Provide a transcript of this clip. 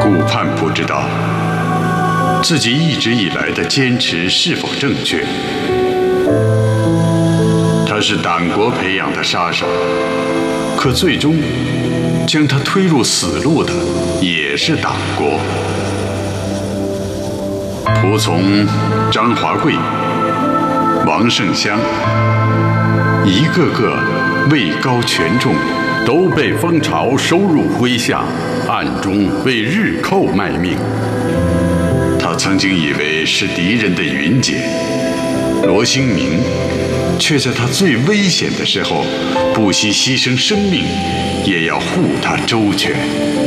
顾盼不知道自己一直以来的坚持是否正确。他是党国培养的杀手，可最终将他推入死路的也是党国。仆从张华贵、王胜襄，一个个位高权重， 都被蜂巢收入麾下，暗中为日寇卖命。 他曾经以为是敌人的云姐罗兴明，却在他最危险的时候不惜牺牲生命，也要护他周全。